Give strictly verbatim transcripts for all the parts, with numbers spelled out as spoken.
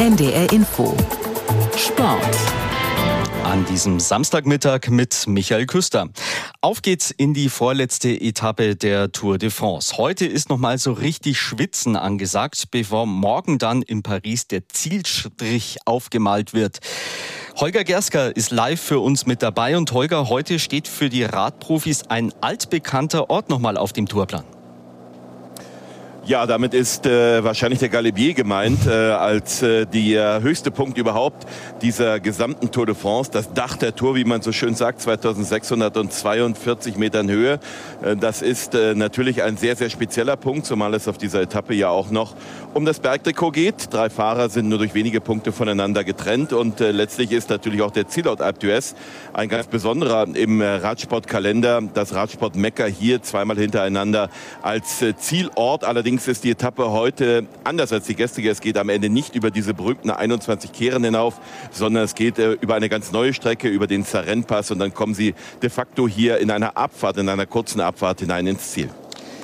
N D R Info Sport. An diesem Samstagmittag mit Michael Küster. Auf geht's in die vorletzte Etappe der Tour de France. Heute ist nochmal so richtig Schwitzen angesagt, bevor morgen dann in Paris der Zielstrich aufgemalt wird. Holger Gersker ist live für uns mit dabei. Und Holger, heute steht für die Radprofis ein altbekannter Ort nochmal auf dem Tourplan. Ja, damit ist äh, wahrscheinlich der Galibier gemeint, äh, als äh, der äh, höchste Punkt überhaupt dieser gesamten Tour de France. Das Dach der Tour, wie man so schön sagt, zweitausendsechshundertzweiundvierzig Metern Höhe. Äh, das ist äh, natürlich ein sehr, sehr spezieller Punkt, zumal es auf dieser Etappe ja auch noch um das Bergtrikot geht. Drei Fahrer sind nur durch wenige Punkte voneinander getrennt und äh, letztlich ist natürlich auch der Zielort Alpe d'Huez ein ganz besonderer im äh, Radsportkalender. Das Radsport-Mekka hier zweimal hintereinander als äh, Zielort. Allerdings ist die Etappe heute anders als die gestrige. Es geht am Ende nicht über diese berühmten einundzwanzig Kehren hinauf, sondern es geht äh, über eine ganz neue Strecke, über den Sarenne-Pass, und dann kommen sie de facto hier in einer Abfahrt, in einer kurzen Abfahrt hinein ins Ziel.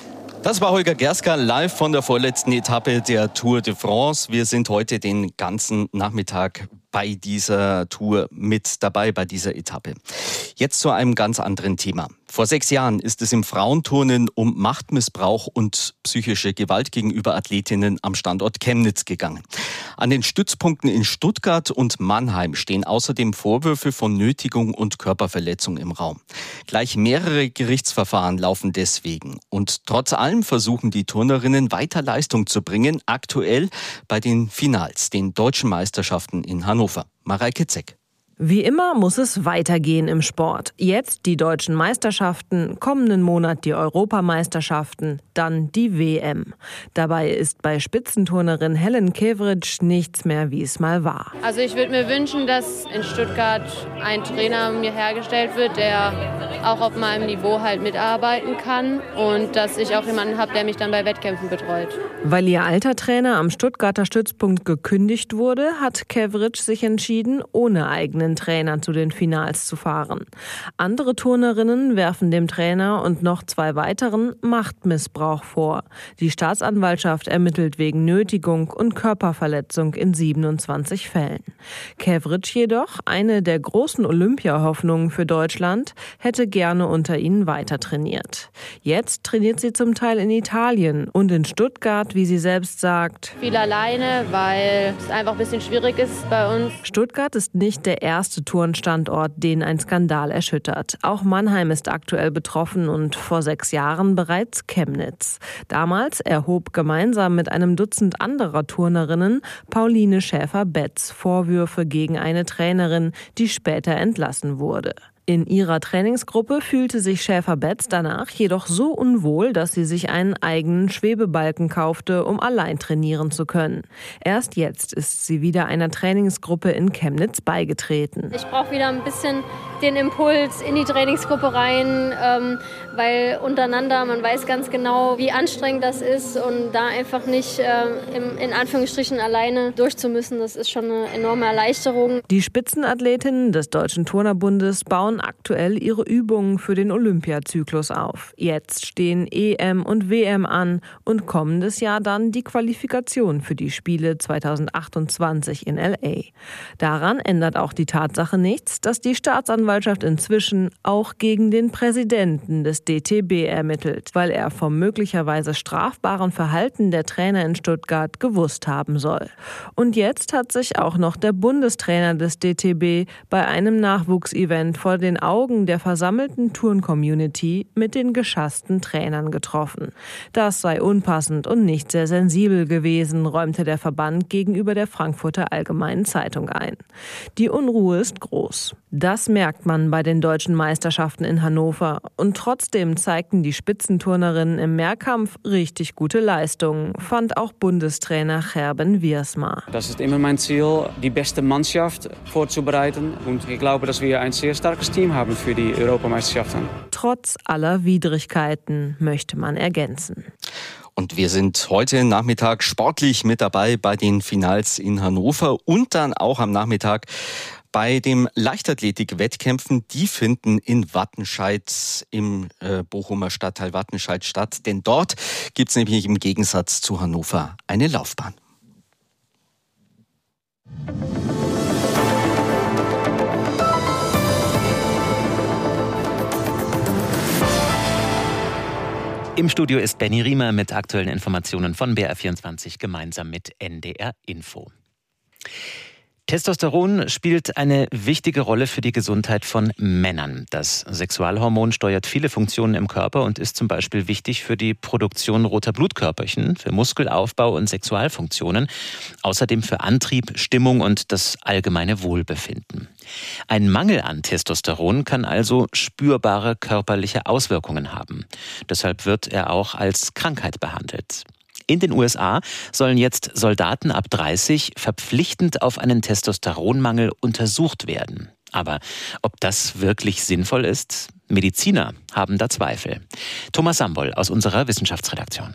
Das war Holger Gersker live von der vorletzten Etappe der Tour de France. Wir sind heute den ganzen Nachmittag bei dieser Tour mit dabei, bei dieser Etappe. Jetzt zu einem ganz anderen Thema. Vor sechs Jahren ist es im Frauenturnen um Machtmissbrauch und psychische Gewalt gegenüber Athletinnen am Standort Chemnitz gegangen. An den Stützpunkten in Stuttgart und Mannheim stehen außerdem Vorwürfe von Nötigung und Körperverletzung im Raum. Gleich mehrere Gerichtsverfahren laufen deswegen. Und trotz allem versuchen die Turnerinnen weiter Leistung zu bringen, aktuell bei den Finals, den deutschen Meisterschaften in Hannover. Mareike Zeck. Wie immer muss es weitergehen im Sport. Jetzt die deutschen Meisterschaften, kommenden Monat die Europameisterschaften, dann die W M. Dabei ist bei Spitzenturnerin Helen Kevric nichts mehr, wie es mal war. Also ich würde mir wünschen, dass in Stuttgart ein Trainer mir hergestellt wird, der auch auf meinem Niveau halt mitarbeiten kann und dass ich auch jemanden habe, der mich dann bei Wettkämpfen betreut. Weil ihr alter Trainer am Stuttgarter Stützpunkt gekündigt wurde, hat Kevric sich entschieden, ohne eigenen Trainer zu den Finals zu fahren. Andere Turnerinnen werfen dem Trainer und noch zwei weiteren Machtmissbrauch vor. Die Staatsanwaltschaft ermittelt wegen Nötigung und Körperverletzung in siebenundzwanzig Fällen. Kevric jedoch, eine der großen Olympia-Hoffnungen für Deutschland, hätte gerne unter ihnen weiter trainiert. Jetzt trainiert sie zum Teil in Italien und in Stuttgart, wie sie selbst sagt. Viel alleine, weil es einfach ein bisschen schwierig ist bei uns. Stuttgart ist nicht der erste erste Turnstandort, den ein Skandal erschüttert. Auch Mannheim ist aktuell betroffen und vor sechs Jahren bereits Chemnitz. Damals erhob gemeinsam mit einem Dutzend anderer Turnerinnen Pauline Schäfer-Betz Vorwürfe gegen eine Trainerin, die später entlassen wurde. In ihrer Trainingsgruppe fühlte sich Schäfer-Betz danach jedoch so unwohl, dass sie sich einen eigenen Schwebebalken kaufte, um allein trainieren zu können. Erst jetzt ist sie wieder einer Trainingsgruppe in Chemnitz beigetreten. Ich brauche wieder ein bisschen den Impuls in die Trainingsgruppe rein, ähm, weil untereinander, man weiß ganz genau, wie anstrengend das ist, und da einfach nicht äh, im, in Anführungsstrichen alleine durchzumüssen, das ist schon eine enorme Erleichterung. Die Spitzenathletinnen des Deutschen Turnerbundes bauen aktuell ihre Übungen für den Olympiazyklus auf. Jetzt stehen E M und W M an und kommendes Jahr dann die Qualifikation für die Spiele zweitausendachtundzwanzig in L A. Daran ändert auch die Tatsache nichts, dass die Staatsanwaltschaft inzwischen auch gegen den Präsidenten des D T B ermittelt, weil er vom möglicherweise strafbaren Verhalten der Trainer in Stuttgart gewusst haben soll. Und jetzt hat sich auch noch der Bundestrainer des D T B bei einem Nachwuchsevent vor den Augen der versammelten Turn-Community mit den geschassten Trainern getroffen. Das sei unpassend und nicht sehr sensibel gewesen, räumte der Verband gegenüber der Frankfurter Allgemeinen Zeitung ein. Die Unruhe ist groß. Das merkt man bei den deutschen Meisterschaften in Hannover. Und trotzdem zeigten die Spitzenturnerinnen im Mehrkampf richtig gute Leistungen, fand auch Bundestrainer Gerben Wiersma. Das ist immer mein Ziel, die beste Mannschaft vorzubereiten. Und ich glaube, dass wir ein sehr starkes Team haben für die Europameisterschaften. Trotz aller Widrigkeiten, möchte man ergänzen. Und wir sind heute Nachmittag sportlich mit dabei bei den Finals in Hannover und dann auch am Nachmittag bei dem Leichtathletik-Wettkämpfen. Die finden in Wattenscheid im äh, Bochumer Stadtteil Wattenscheid statt. Denn dort gibt es nämlich im Gegensatz zu Hannover eine Laufbahn. Im Studio ist Benny Riemer mit aktuellen Informationen von B R vierundzwanzig gemeinsam mit N D R Info. Testosteron spielt eine wichtige Rolle für die Gesundheit von Männern. Das Sexualhormon steuert viele Funktionen im Körper und ist zum Beispiel wichtig für die Produktion roter Blutkörperchen, für Muskelaufbau und Sexualfunktionen, außerdem für Antrieb, Stimmung und das allgemeine Wohlbefinden. Ein Mangel an Testosteron kann also spürbare körperliche Auswirkungen haben. Deshalb wird er auch als Krankheit behandelt. In den U S A sollen jetzt Soldaten ab dreißig verpflichtend auf einen Testosteronmangel untersucht werden. Aber ob das wirklich sinnvoll ist? Mediziner haben da Zweifel. Thomas Sambol aus unserer Wissenschaftsredaktion.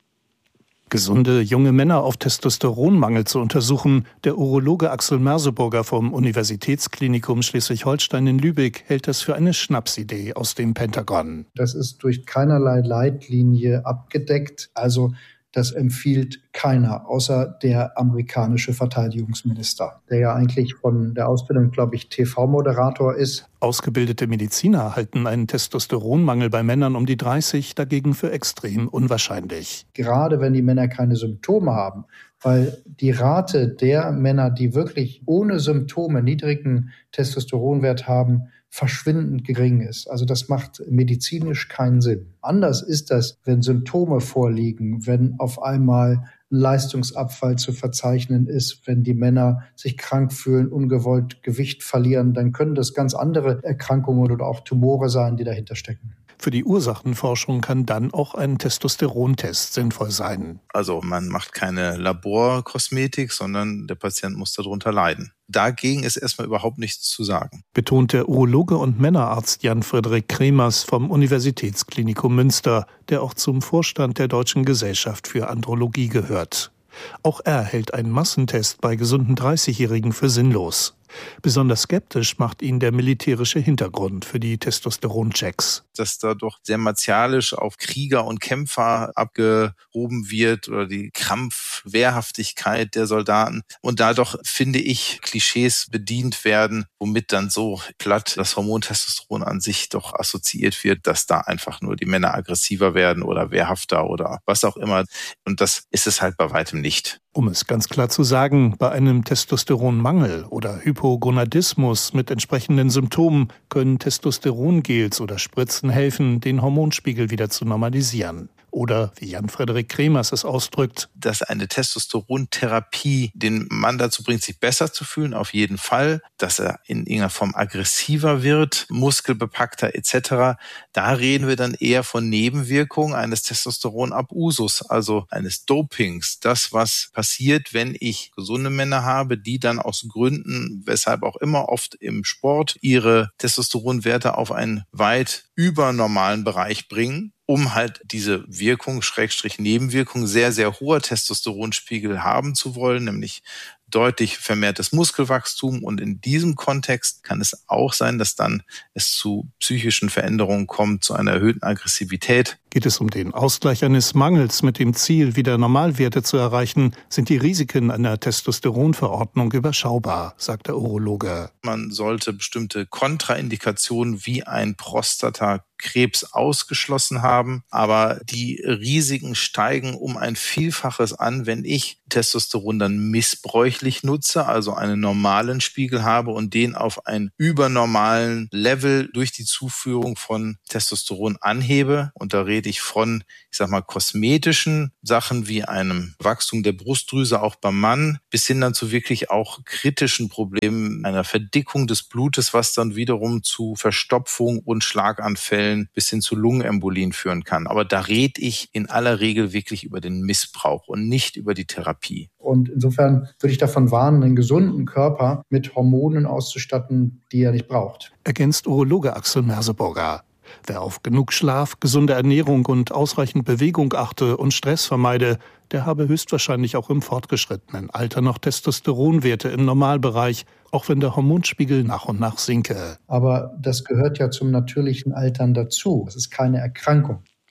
Gesunde junge Männer auf Testosteronmangel zu untersuchen. Der Urologe Axel Merseburger vom Universitätsklinikum Schleswig-Holstein in Lübeck hält das für eine Schnapsidee aus dem Pentagon. Das ist durch keinerlei Leitlinie abgedeckt. Also das empfiehlt keiner, außer der amerikanische Verteidigungsminister, der ja eigentlich von der Ausbildung, glaube ich, T V-Moderator ist. Ausgebildete Mediziner halten einen Testosteronmangel bei Männern um die dreißig dagegen für extrem unwahrscheinlich. Gerade wenn die Männer keine Symptome haben, weil die Rate der Männer, die wirklich ohne Symptome niedrigen Testosteronwert haben, verschwindend gering ist. Also das macht medizinisch keinen Sinn. Anders ist das, wenn Symptome vorliegen, wenn auf einmal ein Leistungsabfall zu verzeichnen ist, wenn die Männer sich krank fühlen, ungewollt Gewicht verlieren, dann können das ganz andere Erkrankungen oder auch Tumore sein, die dahinter stecken. Für die Ursachenforschung kann dann auch ein Testosterontest sinnvoll sein. Also man macht keine Laborkosmetik, sondern der Patient muss darunter leiden. Dagegen ist erstmal überhaupt nichts zu sagen. Betont der Urologe und Männerarzt Jan-Frederik Kremers vom Universitätsklinikum Münster, der auch zum Vorstand der Deutschen Gesellschaft für Andrologie gehört. Auch er hält einen Massentest bei gesunden dreißigjährigen für sinnlos. Besonders skeptisch macht ihn der militärische Hintergrund für die Testosteronchecks. Dass da doch sehr martialisch auf Krieger und Kämpfer abgehoben wird oder die Kampfwehrhaftigkeit der Soldaten und da doch, finde ich, Klischees bedient werden, womit dann so platt das Hormon Testosteron an sich doch assoziiert wird, dass da einfach nur die Männer aggressiver werden oder wehrhafter oder was auch immer. Und das ist es halt bei weitem nicht. Um es ganz klar zu sagen, bei einem Testosteronmangel oder Hypogonadismus mit entsprechenden Symptomen können Testosterongels oder Spritzen helfen, den Hormonspiegel wieder zu normalisieren. Oder, wie Jan-Frederik Kremers es ausdrückt, dass eine Testosterontherapie den Mann dazu bringt, sich besser zu fühlen, auf jeden Fall. Dass er in irgendeiner Form aggressiver wird, muskelbepackter et cetera. Da reden wir dann eher von Nebenwirkungen eines Testosteronabusus, also eines Dopings. Das, was passiert, wenn ich gesunde Männer habe, die dann aus Gründen, weshalb auch immer, oft im Sport ihre Testosteronwerte auf einen weit übernormalen Bereich bringen, um halt diese Wirkung, Schrägstrich Nebenwirkung, sehr, sehr hoher Testosteronspiegel haben zu wollen, nämlich deutlich vermehrtes Muskelwachstum. Und in diesem Kontext kann es auch sein, dass dann es zu psychischen Veränderungen kommt, zu einer erhöhten Aggressivität. Geht es um den Ausgleich eines Mangels mit dem Ziel, wieder Normalwerte zu erreichen, sind die Risiken einer Testosteronverordnung überschaubar, sagt der Urologe. Man sollte bestimmte Kontraindikationen wie ein Prostatakrebs ausgeschlossen haben, aber die Risiken steigen um ein Vielfaches an, wenn ich Testosteron dann missbräuchlich nutze, also einen normalen Spiegel habe und den auf einen übernormalen Level durch die Zuführung von Testosteron anhebe. Und da rede ich von, ich sag mal, kosmetischen Sachen wie einem Wachstum der Brustdrüse auch beim Mann, bis hin dann zu wirklich auch kritischen Problemen einer Verdickung des Blutes, was dann wiederum zu Verstopfung und Schlaganfällen bis hin zu Lungenembolien führen kann. Aber da rede ich in aller Regel wirklich über den Missbrauch und nicht über die Therapie. Und insofern würde ich davon warnen, einen gesunden Körper mit Hormonen auszustatten, die er nicht braucht. Ergänzt Urologe Axel Merseburger. Wer auf genug Schlaf, gesunde Ernährung und ausreichend Bewegung achte und Stress vermeide, der habe höchstwahrscheinlich auch im fortgeschrittenen Alter noch Testosteronwerte im Normalbereich, auch wenn der Hormonspiegel nach und nach sinke. Aber das gehört ja zum natürlichen Altern dazu. Es ist keine Erkrankung.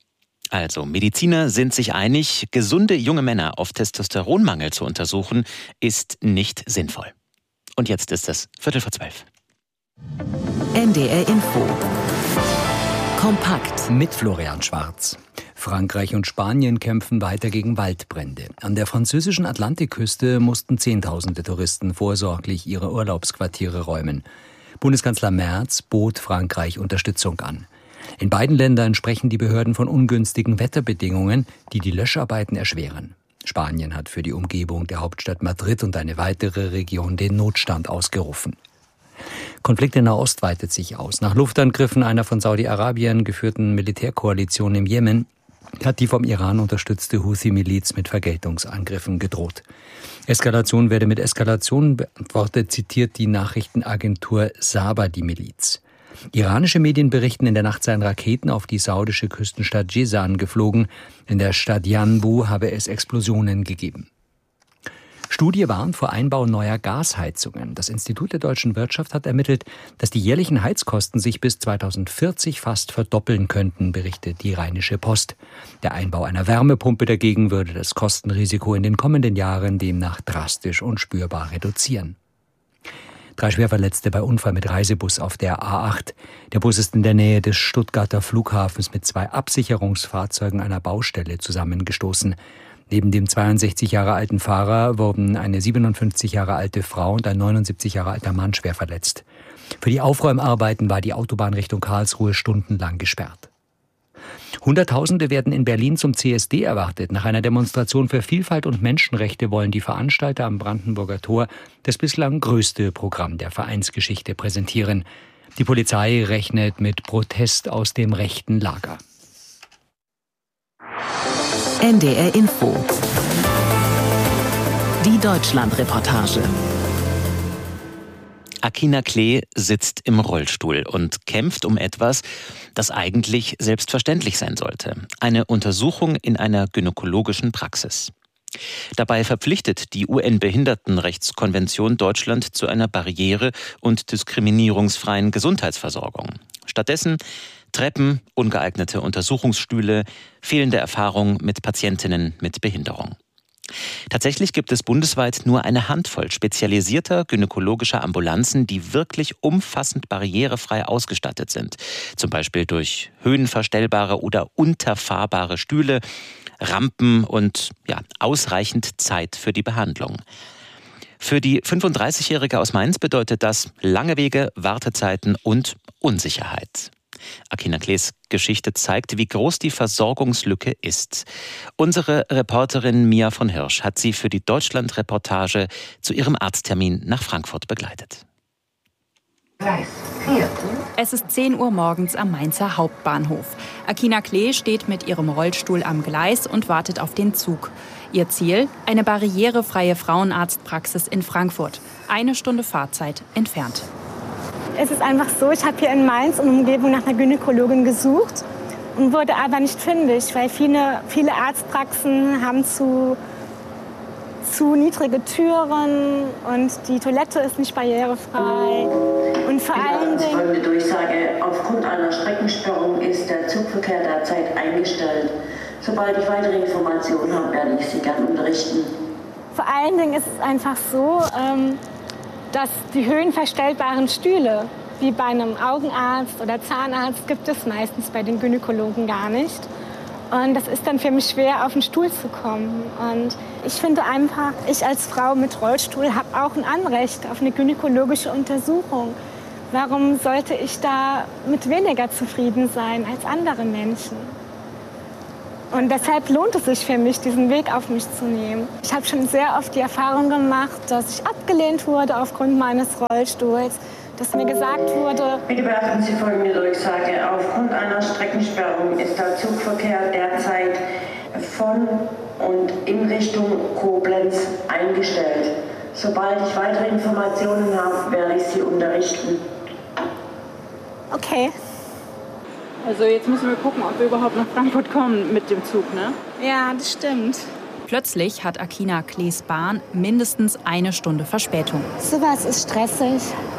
Also, Mediziner sind sich einig, gesunde junge Männer auf Testosteronmangel zu untersuchen, ist nicht sinnvoll. Und jetzt ist es Viertel vor zwölf. N D R Info. Kompakt. Mit Florian Schwarz. Frankreich und Spanien kämpfen weiter gegen Waldbrände. An der französischen Atlantikküste mussten Zehntausende Touristen vorsorglich ihre Urlaubsquartiere räumen. Bundeskanzler Merz bot Frankreich Unterstützung an. In beiden Ländern sprechen die Behörden von ungünstigen Wetterbedingungen, die die Löscharbeiten erschweren. Spanien hat für die Umgebung der Hauptstadt Madrid und eine weitere Region den Notstand ausgerufen. Konflikt in Nahost weitet sich aus. Nach Luftangriffen einer von Saudi-Arabien geführten Militärkoalition im Jemen hat die vom Iran unterstützte Houthi-Miliz mit Vergeltungsangriffen gedroht. Eskalation werde mit Eskalation beantwortet, zitiert die Nachrichtenagentur Saba die Miliz. Iranische Medien berichten, in der Nacht seien Raketen auf die saudische Küstenstadt Jizan geflogen. In der Stadt Yanbu habe es Explosionen gegeben. Studie warnt vor Einbau neuer Gasheizungen. Das Institut der deutschen Wirtschaft hat ermittelt, dass die jährlichen Heizkosten sich bis zweitausendvierzig fast verdoppeln könnten, berichtet die Rheinische Post. Der Einbau einer Wärmepumpe dagegen würde das Kostenrisiko in den kommenden Jahren demnach drastisch und spürbar reduzieren. Drei Schwerverletzte bei Unfall mit Reisebus auf der A acht. Der Bus ist in der Nähe des Stuttgarter Flughafens mit zwei Absicherungsfahrzeugen einer Baustelle zusammengestoßen. Neben dem zweiundsechzig Jahre alten Fahrer wurden eine siebenundfünfzig Jahre alte Frau und ein neunundsiebzig Jahre alter Mann schwer verletzt. Für die Aufräumarbeiten war die Autobahn Richtung Karlsruhe stundenlang gesperrt. Hunderttausende werden in Berlin zum C S D erwartet. Nach einer Demonstration für Vielfalt und Menschenrechte wollen die Veranstalter am Brandenburger Tor das bislang größte Programm der Vereinsgeschichte präsentieren. Die Polizei rechnet mit Protest aus dem rechten Lager. N D R Info. Die Deutschlandreportage. Akina Klee sitzt im Rollstuhl und kämpft um etwas, das eigentlich selbstverständlich sein sollte. Eine Untersuchung in einer gynäkologischen Praxis. Dabei verpflichtet die U N-Behindertenrechtskonvention Deutschland zu einer barriere- und diskriminierungsfreien Gesundheitsversorgung. Stattdessen Treppen, ungeeignete Untersuchungsstühle, fehlende Erfahrung mit Patientinnen mit Behinderung. Tatsächlich gibt es bundesweit nur eine Handvoll spezialisierter gynäkologischer Ambulanzen, die wirklich umfassend barrierefrei ausgestattet sind. Zum Beispiel durch höhenverstellbare oder unterfahrbare Stühle, Rampen und ja, ausreichend Zeit für die Behandlung. Für die fünfunddreißigjährige aus Mainz bedeutet das lange Wege, Wartezeiten und Unsicherheit. Akina Klees Geschichte zeigt, wie groß die Versorgungslücke ist. Unsere Reporterin Mia von Hirsch hat sie für die Deutschland-Reportage zu ihrem Arzttermin nach Frankfurt begleitet. Es ist zehn Uhr morgens am Mainzer Hauptbahnhof. Akina Klee steht mit ihrem Rollstuhl am Gleis und wartet auf den Zug. Ihr Ziel? Eine barrierefreie Frauenarztpraxis in Frankfurt. Eine Stunde Fahrzeit entfernt. Es ist einfach so, ich habe hier in Mainz und Umgebung nach einer Gynäkologin gesucht und wurde aber nicht fündig, weil viele, viele Arztpraxen haben zu, zu niedrige Türen und die Toilette ist nicht barrierefrei. Und vor allen Dingen... Folgende Durchsage: Aufgrund einer Streckensperrung ist der Zugverkehr derzeit eingestellt. Sobald ich weitere Informationen habe, werde ich Sie gerne unterrichten. Vor allen Dingen ist es einfach so, ähm, dass die höhenverstellbaren Stühle, wie bei einem Augenarzt oder Zahnarzt, gibt es meistens bei den Gynäkologen gar nicht. Und das ist dann für mich schwer, auf den Stuhl zu kommen. Und ich finde einfach, ich als Frau mit Rollstuhl habe auch ein Anrecht auf eine gynäkologische Untersuchung. Warum sollte ich da mit weniger zufrieden sein als andere Menschen? Und deshalb lohnt es sich für mich, diesen Weg auf mich zu nehmen. Ich habe schon sehr oft die Erfahrung gemacht, dass ich abgelehnt wurde aufgrund meines Rollstuhls, dass mir gesagt wurde... Bitte beachten Sie folgende Durchsage. Aufgrund einer Streckensperrung ist der Zugverkehr derzeit von und in Richtung Koblenz eingestellt. Sobald ich weitere Informationen habe, werde ich Sie unterrichten. Okay. Also jetzt müssen wir gucken, ob wir überhaupt nach Frankfurt kommen mit dem Zug, ne? Ja, das stimmt. Plötzlich hat Akina Klees Bahn mindestens eine Stunde Verspätung. Sowas ist stressig.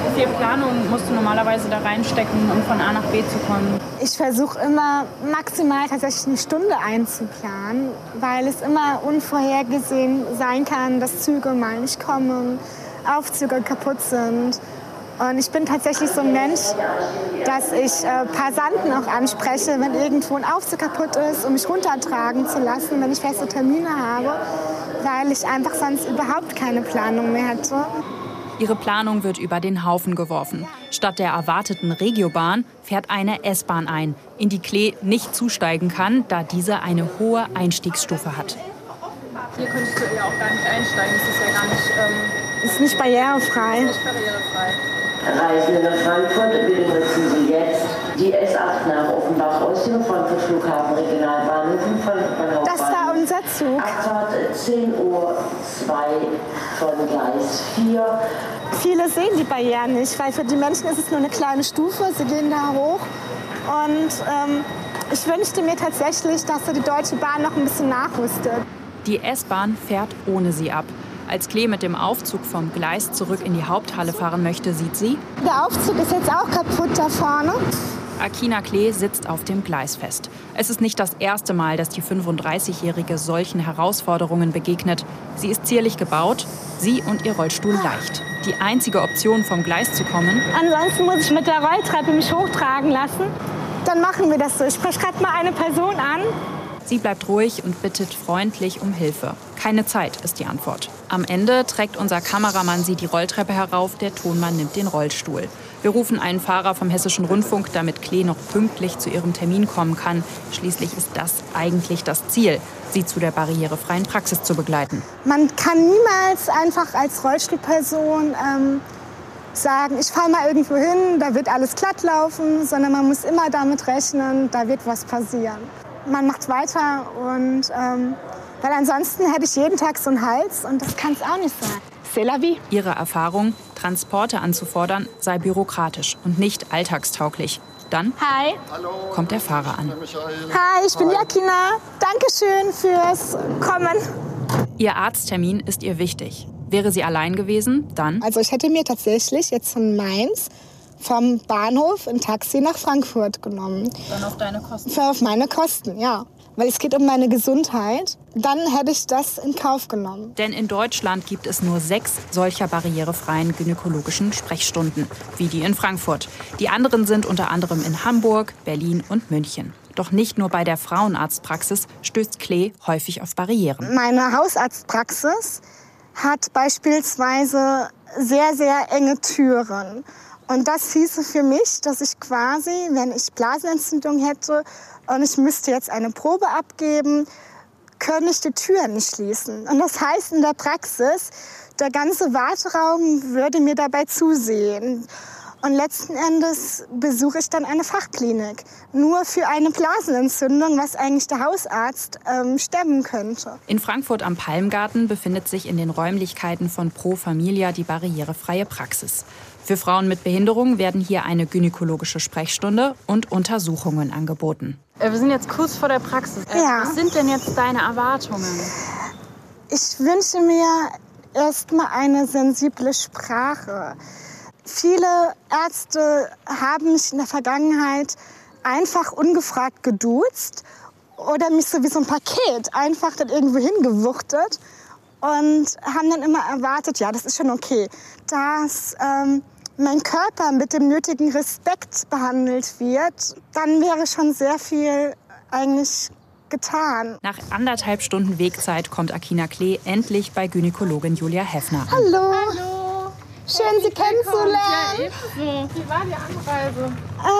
Wie viel Planung musst du normalerweise da reinstecken, um von A nach B zu kommen? Ich versuche immer maximal tatsächlich eine Stunde einzuplanen, weil es immer unvorhergesehen sein kann, dass Züge mal nicht kommen, Aufzüge kaputt sind. Und ich bin tatsächlich so ein Mensch, dass ich äh, Passanten auch anspreche, wenn irgendwo ein Aufzug kaputt ist, um mich runtertragen zu lassen, wenn ich feste Termine habe, weil ich einfach sonst überhaupt keine Planung mehr hätte. Ihre Planung wird über den Haufen geworfen. Statt der erwarteten Regiobahn fährt eine S-Bahn ein, in die Klee nicht zusteigen kann, da diese eine hohe Einstiegsstufe hat. Hier könntest du ja auch gar nicht einsteigen. Das ist ja gar nicht, ähm, ist nicht barrierefrei. Ist nicht barrierefrei. Reisende nach Frankfurt, bitte nutzen Sie jetzt die S acht nach Offenbach aus dem Frankfurt Flughafen Regionalbahnhof von Frankfurt. Das war unser Zug. Abfahrt zehn Uhr zwei von Gleis vier. Viele sehen die Barrieren nicht, weil für die Menschen ist es nur eine kleine Stufe. Sie gehen da hoch. Und ähm, ich wünschte mir tatsächlich, dass so die Deutsche Bahn noch ein bisschen nachrüstet. Die S-Bahn fährt ohne sie ab. Als Klee mit dem Aufzug vom Gleis zurück in die Haupthalle fahren möchte, sieht sie: Der Aufzug ist jetzt auch kaputt da vorne. Akina Klee sitzt auf dem Gleis fest. Es ist nicht das erste Mal, dass die fünfunddreißigjährige solchen Herausforderungen begegnet. Sie ist zierlich gebaut, sie und ihr Rollstuhl leicht. Die einzige Option, vom Gleis zu kommen: Ansonsten muss ich mit der Rolltreppe mich hochtragen lassen. Dann machen wir das so. Ich spreche gerade mal eine Person an. Sie bleibt ruhig und bittet freundlich um Hilfe. Keine Zeit ist die Antwort. Am Ende trägt unser Kameramann sie die Rolltreppe herauf, der Tonmann nimmt den Rollstuhl. Wir rufen einen Fahrer vom Hessischen Rundfunk, damit Klee noch pünktlich zu ihrem Termin kommen kann. Schließlich ist das eigentlich das Ziel, sie zu der barrierefreien Praxis zu begleiten. Man kann niemals einfach als Rollstuhlperson ähm, sagen, ich fahre mal irgendwo hin, da wird alles glatt laufen, sondern man muss immer damit rechnen, da wird was passieren. Man macht weiter und ähm, weil ansonsten hätte ich jeden Tag so einen Hals und das kann es auch nicht sein. C'est la vie. Ihre Erfahrung, Transporte anzufordern, sei bürokratisch und nicht alltagstauglich. Dann Hi. kommt der Fahrer an. Hi, ich bin Hi. Jakina. Dankeschön fürs Kommen. Ihr Arzttermin ist ihr wichtig. Wäre sie allein gewesen, dann? Also ich hätte mir tatsächlich jetzt von Mainz vom Bahnhof ein Taxi nach Frankfurt genommen. Dann auf deine Kosten? Für auf meine Kosten, ja. Weil es geht um meine Gesundheit. Dann hätte ich das in Kauf genommen. Denn in Deutschland gibt es nur sechs solcher barrierefreien gynäkologischen Sprechstunden, wie die in Frankfurt. Die anderen sind unter anderem in Hamburg, Berlin und München. Doch nicht nur bei der Frauenarztpraxis stößt Klee häufig auf Barrieren. Meine Hausarztpraxis hat beispielsweise sehr, sehr enge Türen. Und das hieße für mich, dass ich quasi, wenn ich Blasenentzündung hätte und ich müsste jetzt eine Probe abgeben, könnte ich die Tür nicht schließen. Und das heißt in der Praxis, der ganze Warteraum würde mir dabei zusehen. Und letzten Endes besuche ich dann eine Fachklinik. Nur für eine Blasenentzündung, was eigentlich der Hausarzt ähm, stemmen könnte. In Frankfurt am Palmgarten befindet sich in den Räumlichkeiten von Pro Familia die barrierefreie Praxis. Für Frauen mit Behinderung werden hier eine gynäkologische Sprechstunde und Untersuchungen angeboten. Wir sind jetzt kurz vor der Praxis. Ja. Was sind denn jetzt deine Erwartungen? Ich wünsche mir erstmal eine sensible Sprache. Viele Ärzte haben mich in der Vergangenheit einfach ungefragt geduzt oder mich so wie so ein Paket einfach dann irgendwo hingewuchtet und haben dann immer erwartet, ja, das ist schon okay, dass ähm, mein Körper mit dem nötigen Respekt behandelt wird. Dann wäre schon sehr viel eigentlich getan. Nach anderthalb Stunden Wegzeit kommt Akina Klee endlich bei Gynäkologin Julia Heffner an. Hallo. Hallo. Schön, Sie kennenzulernen. Ja, ebenso. Wie war die Anreise?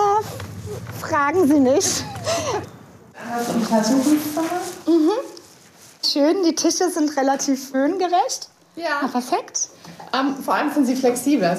Äh, fragen Sie nicht. Untersuchungszimmer? Mhm. Schön, die Tische sind relativ höhengerecht. Ja. Ja, perfekt. Um, vor allem sind sie flexibel.